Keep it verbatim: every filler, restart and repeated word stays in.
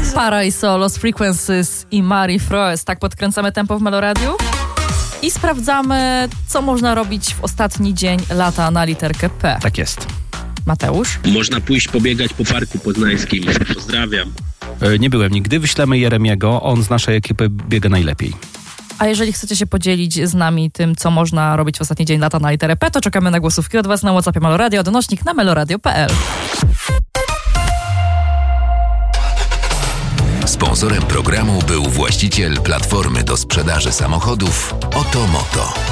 Para i Solo, Lost Frequencies i Marie Froes. Tak podkręcamy tempo w Meloradiu i sprawdzamy, co można robić w ostatni dzień lata na literkę P. Tak jest. Mateusz? Można pójść pobiegać po Parku Poznańskim. Pozdrawiam. E, nie byłem nigdy, wyślemy Jeremiego, on z naszej ekipy biega najlepiej. A jeżeli chcecie się podzielić z nami tym, co można robić w ostatni dzień lata na literę P, to czekamy na głosówki od was na WhatsAppie Meloradio, donośnik na meloradio kropka p l. Sponsorem programu był właściciel platformy do sprzedaży samochodów Otomoto.